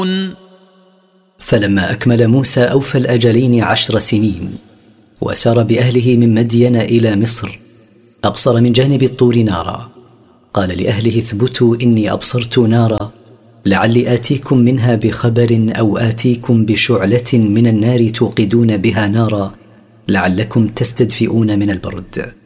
فلما أكمل موسى أوفى الأجلين 10 سنين وسار بأهله من مدين إلى مصر، أبصر من جانب الطور نارا، قال لأهله اثبتوا إني أبصرت نارا لعلي آتيكم منها بخبر أو آتيكم بشعلة من النار توقدون بها نارا لعلكم تستدفئون من البرد.